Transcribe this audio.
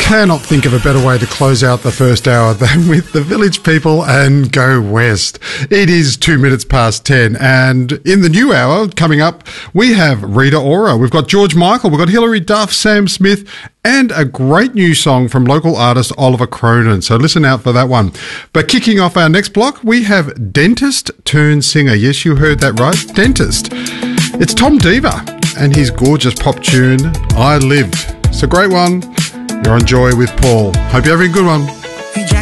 cannot think of a better way to close out the first hour than with the Village People and Go West. It is 2 minutes past 10, and in the new hour coming up, we have Rita Ora, we've got George Michael, we've got Hilary Duff, Sam Smith, and a great new song from local artist Oliver Cronin. So listen out for that one. But kicking off our next block, we have Dentist turned Singer. Yes, you heard that right, Dentist. It's Tom Diva and his gorgeous pop tune, I Lived. It's a great one. You're on Joy with Paul. Hope you're having a good one.